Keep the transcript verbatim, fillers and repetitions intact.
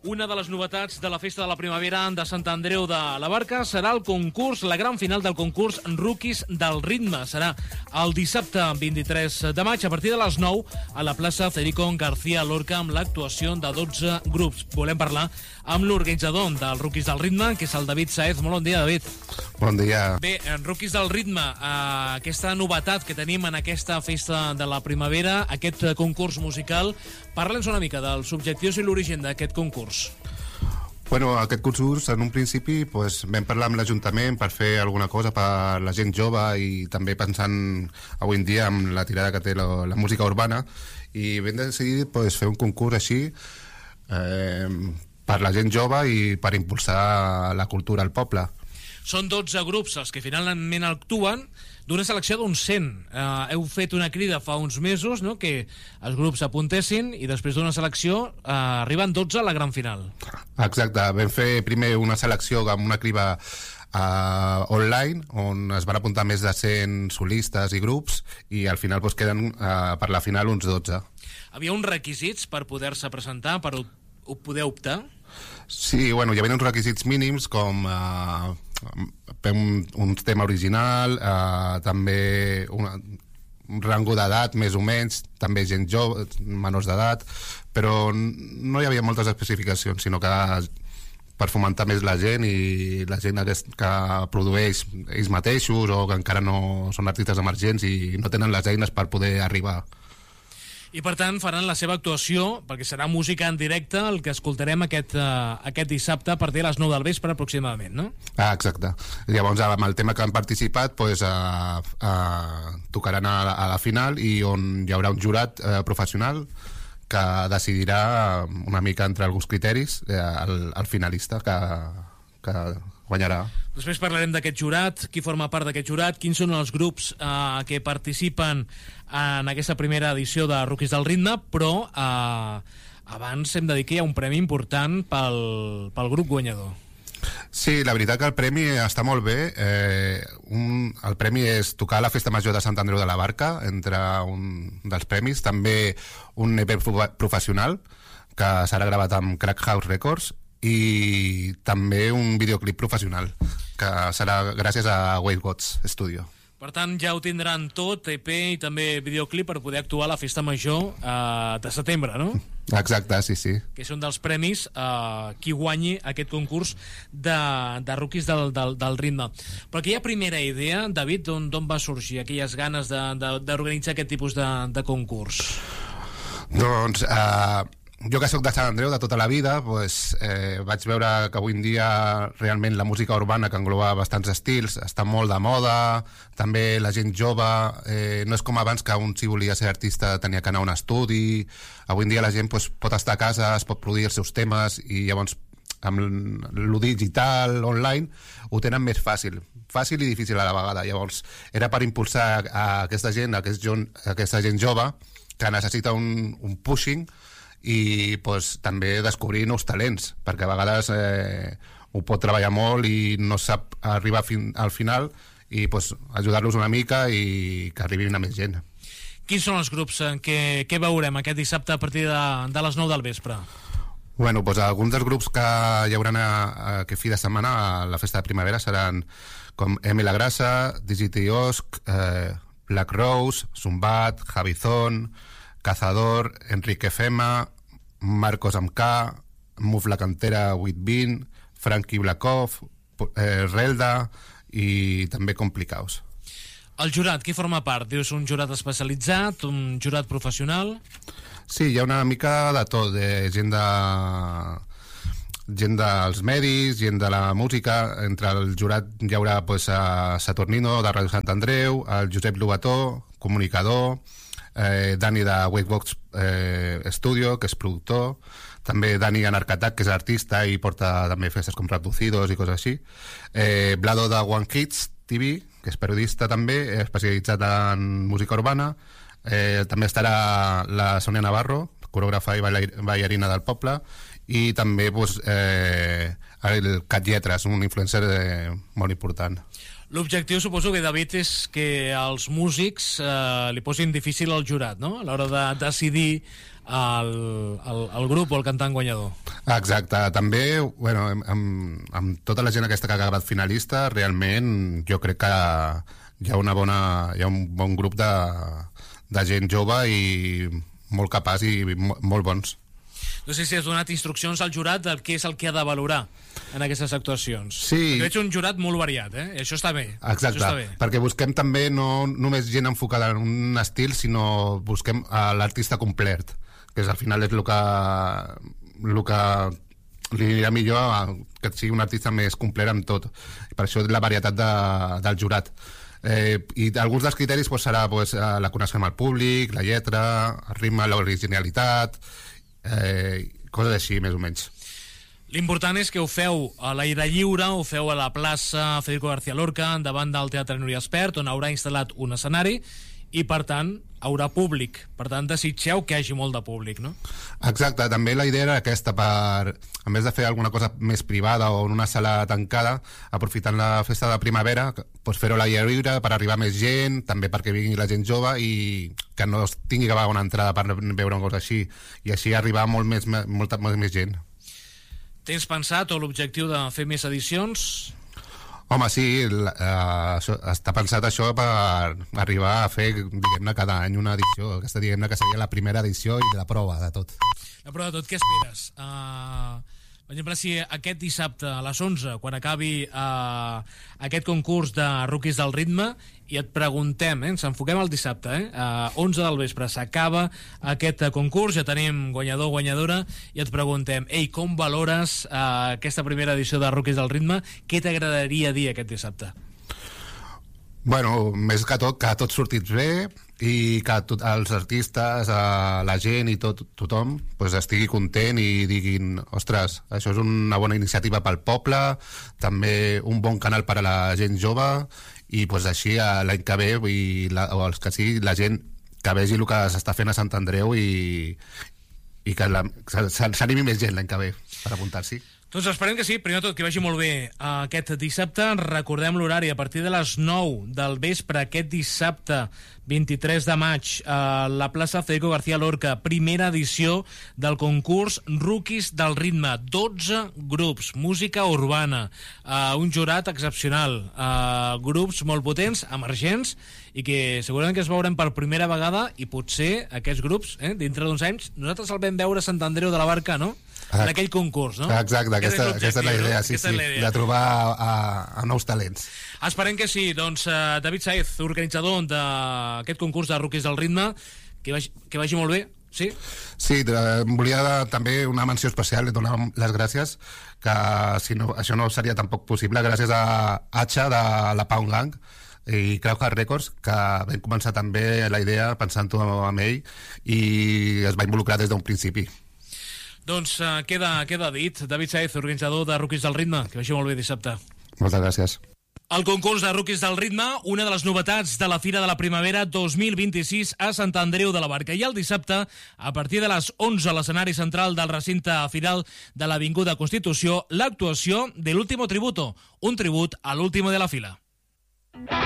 Una de les novetats de la Festa de la Primavera de Sant Andreu de la Barca serà el concurs, la gran final del concurs Rookies del Ritme. Serà el dissabte vint-i-tres de maig a partir de les nou a la plaça Federico García Lorca amb l'actuació de dotze grups. Volem parlar amb l'organitzador del Rookies del Ritme, que és el David Saez. Molt bon dia, David. Bon dia. Bé, Rookies del Ritme, eh, aquesta novetat que tenim en aquesta Festa de la Primavera, aquest concurs musical, parla'ns una mica dels objectius i l'origen d'aquest concurs. Bueno, aquest concurs, en un principi, pues, vam parlar amb l'Ajuntament per fer alguna cosa per la gent jove i també pensant avui en dia amb la tirada que té la, la música urbana, i vam decidir pues, fer un concurs així eh, per la gent jove i per impulsar la cultura al poble. Són dotze grups els que finalment actuen d'una selecció d'uns cent. Eh, heu fet una crida fa uns mesos, no?, que els grups s'apuntessin i després d'una selecció eh, arriben dotze a la gran final. Exacte, vam fer primer una selecció amb una crida uh, online on es van apuntar més de cent solistes i grups i al final pues, queden uh, per la final uns dotze. Havia uns requisits per poder-se presentar, per poder optar? Sí, bueno, hi havia uns requisits mínims com uh, un, un tema original, uh, també una, un rango d'edat més o menys, també gent jove, menors d'edat, però no hi havia moltes especificacions, sinó que per fomentar més la gent i la gent que produeix ells mateixos o que encara no són artistes emergents i no tenen les eines per poder arribar. I per tant faran la seva actuació, perquè serà música en directe, el que escoltarem aquest, uh, aquest dissabte a partir de les nou del vespre aproximadament, no? Ah, exacte. Llavors amb el tema que han participat pues, uh, uh, tocaran a, a la final i on hi haurà un jurat uh, professional que decidirà una mica entre alguns criteris uh, el, el finalista que, que guanyarà. Després parlarem d'aquest jurat, qui forma part d'aquest jurat, quins són els grups eh, que participen en aquesta primera edició de Rookies del Ritme, però eh, abans hem de dir que hi ha un premi important pel, pel grup guanyador. Sí, la veritat que el premi està molt bé. Eh, un, el premi és tocar a la Festa Major de Sant Andreu de la Barca, entre un dels premis, també un E P professional que serà gravat amb Crack House Records i també un videoclip professional que serà gràcies a Wave Gods Studio. Per tant, ja ho tindran tot, E P i també videoclip per poder actuar a la Festa Major eh, de setembre, no? Exacte, sí, sí. Que és un dels premis eh, qui guanyi aquest concurs de, de Rookies del, del, del Ritme. Però aquella primera idea, David, d'on va sorgir aquelles ganes d'organitzar aquest tipus de, de concurs? Doncs... Eh, jo que sóc de Sant Andreu de tota la vida, pues, eh, vaig veure que avui en dia realment la música urbana, que engloba bastants estils, està molt de moda, també la gent jove, eh, no és com abans que un si volia ser artista tenia que anar a un estudi, avui en dia la gent pues, pot estar a casa, es pot produir els seus temes i llavors amb lo digital, online, ho tenen més fàcil, fàcil i difícil a la vegada. Llavors era per impulsar a aquesta gent, a aquest, a aquesta gent jove que necessita un, un pushing i pues, també descobrir nous talents, perquè a vegades eh, ho pot treballar molt i no sap arribar fin, al final i pues, ajudar-los una mica i que arribin a més gent. Quins són els grups que, que veurem aquest dissabte a partir de, de les nou del vespre? Bueno, pues, alguns dels grups que hi haurà aquest fi de setmana a la Festa de Primavera seran com M. La Grassa, Digity Osc, eh, Black Rose, Zumbat, Javizón, Cazador, Enrique Fema, Marcos amb K, Muf la Cantera vuit vint, Frankie Blackov, eh, Relda i també Complicaos. El jurat, qui forma part? Dius un jurat especialitzat, un jurat professional? Sí, hi ha una mica de tot, de gent de gent dels medis, gent de la música. Entre el jurat hi haurà pues, a Saturnino de Ràdio Sant Andreu, el Josep Lobató, comunicador, Eh, Dani de Wakebox eh, Studio, que és productor, també Dani Anarcatac, que és artista i porta també festes com Reducidos i coses així, eh, Blado de One Kids T V, que és periodista també, especialitzat en música urbana, eh, també estarà la Sonia Navarro, coreògrafa i ballarina del poble, i també pues, eh, el Cat Lletres, un influencer eh, molt important. L'objectiu, suposo que, David, és que els músics eh, li posin difícil al jurat, no?, a l'hora de decidir el, el, el grup o el cantant guanyador. Exacte, també bueno, amb, amb tota la gent aquesta que ha acabat finalista, realment jo crec que hi ha, una bona, hi ha un bon grup de, de gent jove i molt capaç i mo- molt bons. No sé si has donat instruccions al jurat del què és el que ha de valorar en aquestes actuacions. Sí. Perquè veig un jurat molt variat, eh? I això està bé. Exacte, això està bé. perquè busquem també no només gent enfocada en un estil, sinó busquem uh, l'artista complet, que és, al final és el que, el que li anirà millor a, que sigui un artista més complet en tot. Per això la varietat de, del jurat. Eh, I alguns dels criteris pues, serà pues, la coneixem al públic, la lletra, el ritme, l'originalitat, eh, coses així, més o menys. L'important és que ho feu a l'aire lliure, ho feu a la plaça Federico García Lorca, davant del Teatre Núria Espert, on haurà instal·lat un escenari, i per tant haurà públic. Per tant, desitgeu que hi hagi molt de públic, no? Exacte, també la idea era aquesta, per, a més de fer alguna cosa més privada o en una sala tancada, aprofitant la festa de primavera, doncs fer-ho a l'aire lliure per arribar més gent, també perquè vingui la gent jove i que no es tingui que pagar una entrada per veure una cosa així, i així arribar molt més, molta, molt més gent. Tens pensat o l'objectiu de fer més edicions? Home, sí, l- eh, això, està pensat això per arribar a fer, diguem-ne, cada any una edició. Aquesta, diguem-ne, que seria la primera edició i la prova de tot. La prova de tot, què esperes? Uh, per exemple, si aquest dissabte a les onze, quan acabi uh, aquest concurs de Rookies del Ritme, i et preguntem, eh, ens enfoquem al dissabte, eh, a onze del vespre, s'acaba aquest uh, concurs, ja tenim guanyador o guanyadora, i et preguntem, ei, com valores uh, aquesta primera edició de Rookies del Ritme? Què t'agradaria dir aquest dissabte? Bueno, més que tot, que tot sortit bé i que tot, els artistes, eh, la gent i tot, tothom pues, estigui content i diguin, ostres, això és una bona iniciativa pel poble, també un bon canal per a la gent jove, i pues, així eh, l'any que ve i la, o els que sigui, la gent que vegi el que s'està fent a Sant Andreu i, i que la- que s'animi més gent l'any que ve per apuntar-s'hi. Doncs esperem que sí, primer de tot que vagi molt bé uh, aquest dissabte. Recordem l'horari, a partir de les nou del vespre aquest dissabte vint-i-tres de maig a la plaça Federico García Lorca, primera edició del concurs Rookies del Ritme. dotze grups, música urbana, uh, un jurat excepcional, uh, grups molt potents, emergents, i que segurament que es veurem per primera vegada, i potser aquests grups, eh, dintre d'uns anys, nosaltres el vam veure a Sant Andreu de la Barca, no? En aquell concurs, no? Exacte, aquesta, aquesta és la idea, no? sí, Aquesta sí, és la idea. de trobar a, a nous talents. Esperem que sí. Doncs uh, David Saez, organitzador d'aquest concurs de Rookies del Ritme, que vagi, que vagi molt bé, sí? Sí, de, volia de, també una menció especial, donar les gràcies, que si no, això no seria tampoc possible, gràcies a Hacha de la Pound Gang i Crowdheart Records, que vam començar també la idea pensant-ho amb ell i es va involucrar des d'un principi. Doncs uh, queda, queda dit. David Saez, organitzador de Rookies del Ritme, que vagi molt bé dissabte. Moltes gràcies. El concurs de Rookies del Ritme, una de les novetats de la Fira de la Primavera dos mil vint-i-sis a Sant Andreu de la Barca. I el dissabte, a partir de les onze, a l'escenari central del recinte firal de l'Avinguda Constitució, l'actuació de l'Último Tributo, un tribut a l'último de la fila.